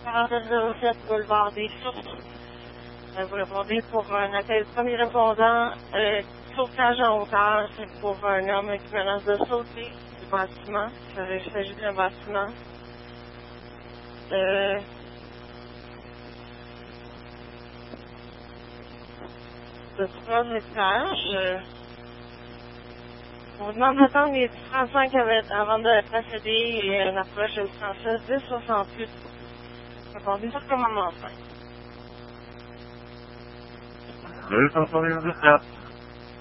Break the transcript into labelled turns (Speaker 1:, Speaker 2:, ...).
Speaker 1: 4707 boulevard des Sources. Vous répondez pour un appel premier répondant, sauvetage en hauteur, c'est pour un homme qui menace de sauter du bâtiment. Il s'agit d'un bâtiment. De 3 étages. On vous demande d'attendre les 35 avant de procéder et une approche au 106 1068. Répondez sur commandement 5.
Speaker 2: 274.